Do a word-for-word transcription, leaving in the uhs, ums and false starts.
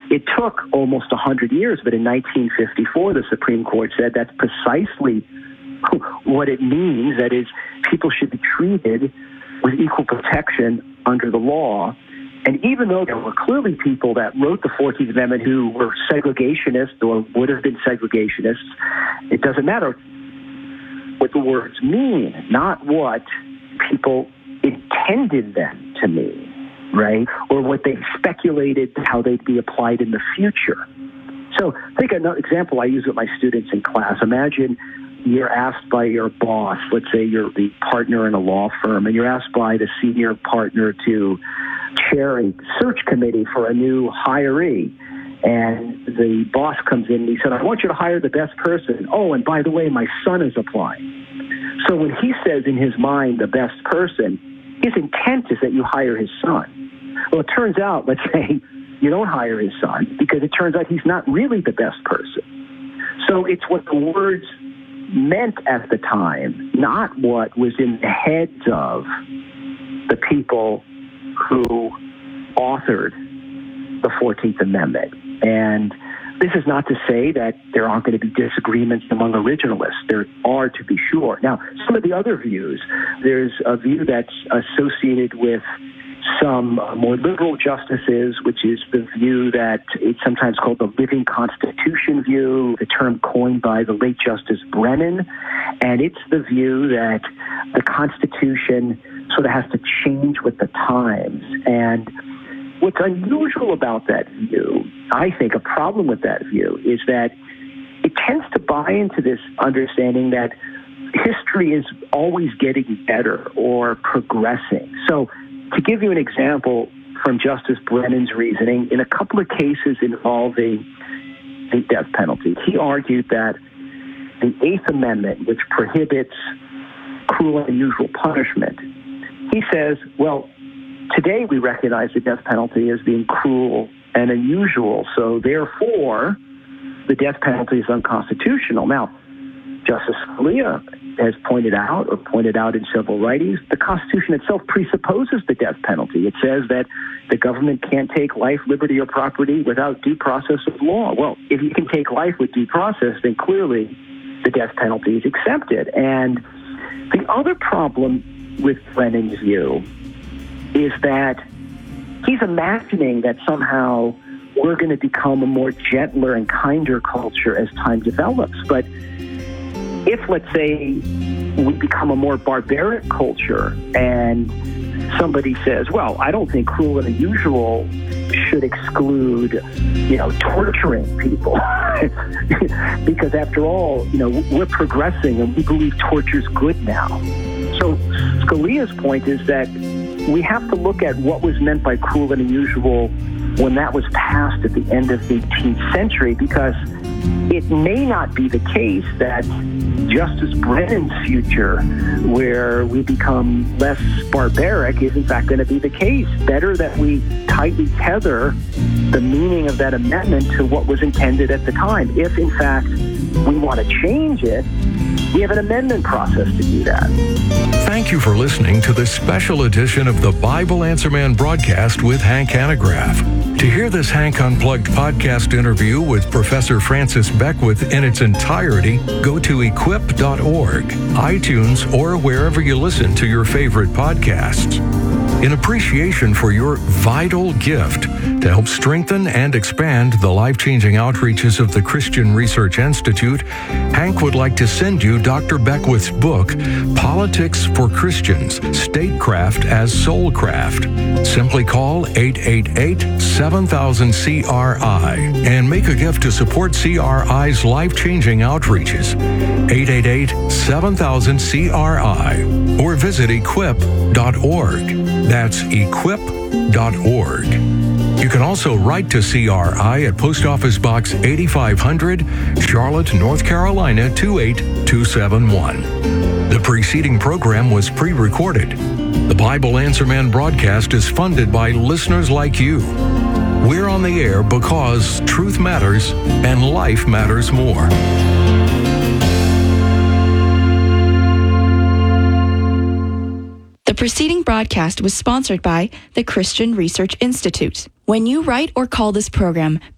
it took almost one hundred years, but in nineteen fifty-four, the Supreme Court said that's precisely what it means. That is, people should be treated with equal protection under the law. And even though there were clearly people that wrote the fourteenth Amendment who were segregationists or would have been segregationists, it doesn't matter what the words mean, not what people intended them to mean, right? Or what they speculated how they'd be applied in the future. So I think another example I use with my students in class. Imagine you're asked by your boss, let's say you're the partner in a law firm, and you're asked by the senior partner to chair a search committee for a new hiree. And the boss comes in and he said, I want you to hire the best person. Oh, and by the way, my son is applying. So when he says in his mind the best person, his intent is that you hire his son. Well, it turns out, let's say, you don't hire his son because it turns out he's not really the best person. So it's what the words meant at the time, not what was in the heads of the people who authored the fourteenth Amendment. And this is not to say that there aren't going to be disagreements among originalists. There are, to be sure. Now, some of the other views, there's a view that's associated with some more liberal justices, which is the view that it's sometimes called the living constitution view, the term coined by the late Justice Brennan. And it's the view that the Constitution sort of has to change with the times. And what's unusual about that view, I think a problem with that view, is that it tends to buy into this understanding that history is always getting better or progressing. So to give you an example from Justice Brennan's reasoning, in a couple of cases involving the death penalty, he argued that the Eighth Amendment, which prohibits cruel and unusual punishment, he says, well, today we recognize the death penalty as being cruel and unusual, so therefore the death penalty is unconstitutional. Now, Justice Scalia has pointed out, or pointed out in several writings, the Constitution itself presupposes the death penalty. It says that the government can't take life, liberty, or property without due process of law. Well, if you can take life with due process, then clearly the death penalty is accepted. And the other problem with Brennan's view is that he's imagining that somehow we're going to become a more gentler and kinder culture as time develops. But if, let's say, we become a more barbaric culture and somebody says, well, I don't think cruel and unusual should exclude, you know, torturing people. Because after all, you know, we're progressing and we believe torture's good now. So Scalia's point is that we have to look at what was meant by cruel and unusual when that was passed at the end of the eighteenth century, because it may not be the case that Justice Brennan's future, where we become less barbaric, is in fact going to be the case. Better that we tightly tether the meaning of that amendment to what was intended at the time. If, in fact, we want to change it, we have an amendment process to do that. Thank you for listening to this special edition of the Bible Answer Man broadcast with Hank Hanegraaff. To hear this Hank Unplugged podcast interview with Professor Francis Beckwith in its entirety, go to equip dot org, iTunes, or wherever you listen to your favorite podcasts. In appreciation for your vital gift to help strengthen and expand the life-changing outreaches of the Christian Research Institute, Hank would like to send you Doctor Beckwith's book, Politics for Christians, Statecraft as Soulcraft. Simply call eight eight eight, seven thousand, C R I and make a gift to support C R I's life-changing outreaches. eight eight eight, seven thousand, C R I or visit equip dot org. That's equip dot org. You can also write to C R I at Post Office Box eighty-five hundred, Charlotte, North Carolina two eight two seven one. The preceding program was pre-recorded. The Bible Answer Man broadcast is funded by listeners like you. We're on the air because truth matters and life matters more. The preceding broadcast was sponsored by the Christian Research Institute. When you write or call this program,